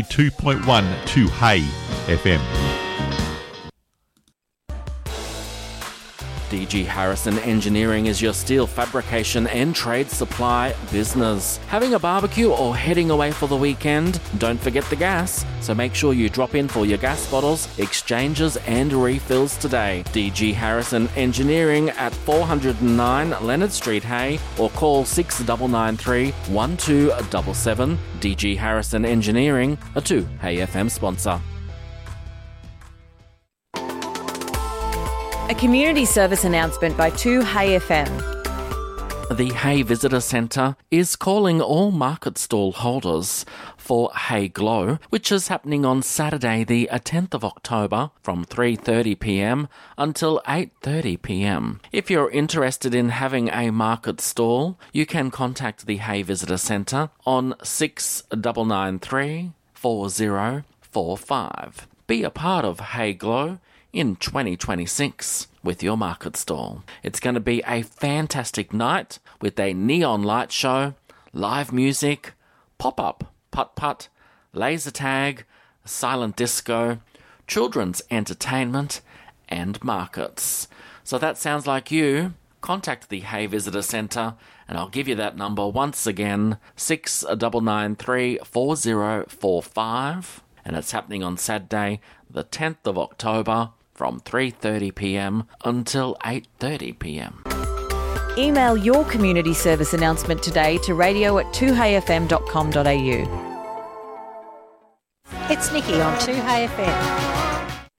2.1 to Hay FM. DG Harrison Engineering is your steel fabrication and trade supply business. Having a barbecue or heading away for the weekend? Don't forget the gas, so make sure you drop in for your gas bottles, exchanges and refills today. DG Harrison Engineering at 409 Leonard Street, Hay, or call 6993 1277. DG Harrison Engineering, a 2 Hay FM sponsor. A community service announcement by 2 Hay FM. The Hay Visitor Centre is calling all market stall holders for Hay Glow, which is happening on Saturday the 10th of October from 3:30pm until 8:30pm. If you're interested in having a market stall, you can contact the Hay Visitor Centre on 6993 4045. Be a part of Hay Glow in 2026 with your market stall. It's going to be a fantastic night with a neon light show, live music, pop-up, putt-putt, laser tag, silent disco, children's entertainment and markets. So that sounds like you. Contact the Hay Visitor Centre and I'll give you that number once again, 6993 4045, and it's happening on Saturday the 10th of October from 3:30pm until 8:30pm. Email your community service announcement today to radio@2hayfm.com.au. It's Nikki on 2Hay FM.